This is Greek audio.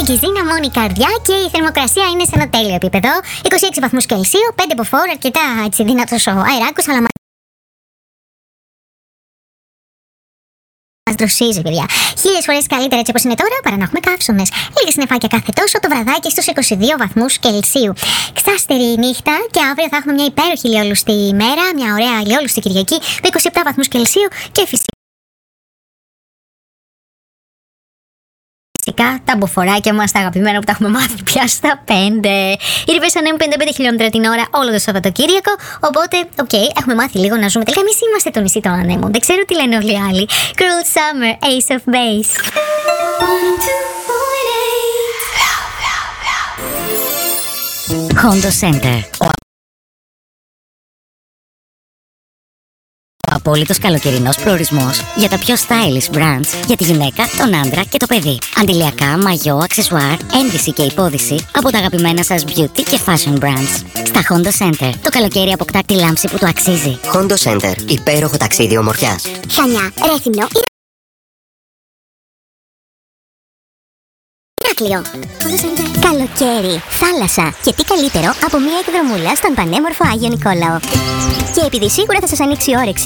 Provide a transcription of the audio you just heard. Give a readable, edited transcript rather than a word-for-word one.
και ζυναμώνει η καρδιά και η θερμοκρασία είναι σε ένα τέλειο επίπεδο. 26 βαθμούς Κελσίου, 5 από 4, αρκετά έτσι δυνατός ο αεράκος, αλλά μας δροσίζει, παιδιά. 1000 φορές καλύτερα έτσι όπως είναι τώρα, παρά να έχουμε καύσονες. Λίγα συννεφάκια κάθε τόσο, το βραδάκι στους 22 βαθμούς Κελσίου. Ξάστερη νύχτα και αύριο θα έχουμε μια υπέροχη ηλιόλουστη ημέρα, μια ωραία ηλιόλουστη Κυριακή με 27 βαθμούς Κελσίου και φυσικά τα μποφοράκια μας, τα αγαπημένα που τα έχουμε μάθει πια στα 5. Οι ρηπές ανέμουν 55 χιλιόμετρα την ώρα όλο το Σαββατοκύριακο. Οπότε, έχουμε μάθει λίγο να ζούμε. Τελικά εμείς είμαστε το νησί των ανέμων. Δεν ξέρω τι λένε όλοι οι άλλοι. Cruel Summer, Ace of Base. Hondo Center. Ο απόλυτος καλοκαιρινός προορισμός για τα πιο stylish brands για τη γυναίκα, τον άντρα και το παιδί. Αντιλιακά, μαγιό, αξεσουάρ, ένδυση και υπόδυση από τα αγαπημένα σας beauty και fashion brands. Στα Hondo Center, το καλοκαίρι αποκτά τη λάμψη που του αξίζει. Hondo Center, υπέροχο ταξίδι ομορφιάς. Χανιά, Ρέθυμνο, Ηράκλειο. Καλοκαίρι, θάλασσα και τι καλύτερο από μια εκδρομούλα στον πανέμορφο Άγιο Νικόλαο. Και επειδή σίγουρα θα σας ανοίξει η όρεξη